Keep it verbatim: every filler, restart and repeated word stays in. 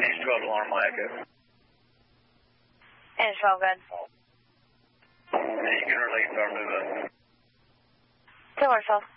East twelve alarm, my echo. And twelve, good. You can relate to our move up. Two more twelve.